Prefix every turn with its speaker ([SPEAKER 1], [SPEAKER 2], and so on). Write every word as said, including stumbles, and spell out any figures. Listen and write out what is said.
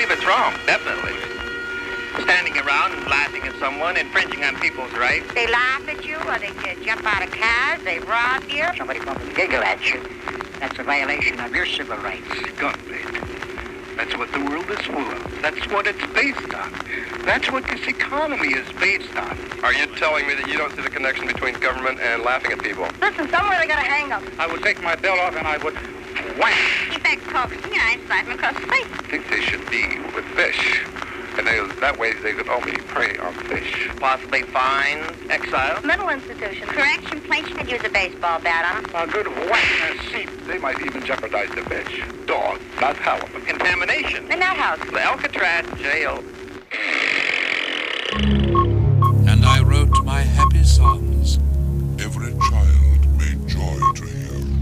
[SPEAKER 1] believe it's wrong, definitely. Standing around and laughing at someone, infringing on people's rights.
[SPEAKER 2] They laugh at you, or they uh, jump out of cars, they rob you.
[SPEAKER 3] Somebody comes and giggle at you. That's a violation of your civil rights.
[SPEAKER 4] Gunplate. That's what the world is full of. That's what it's based on. That's what this economy is based on.
[SPEAKER 5] Are you telling me that you don't see the connection between government and laughing at people?
[SPEAKER 2] Listen, somewhere they gotta hang them.
[SPEAKER 4] I would take my belt off and I would whack.
[SPEAKER 2] He begs coaxing, and I slap him across the face.
[SPEAKER 5] I think they should be with fish. And they, that way they could only prey on fish.
[SPEAKER 1] Possibly fines, exile.
[SPEAKER 2] Mental institution. Correction place, you could use a baseball bat on them.
[SPEAKER 4] A good whack in a seat.
[SPEAKER 5] They might even jeopardize the fish. Dog, not halibut.
[SPEAKER 1] Contamination.
[SPEAKER 2] In that house.
[SPEAKER 1] The Alcatraz jail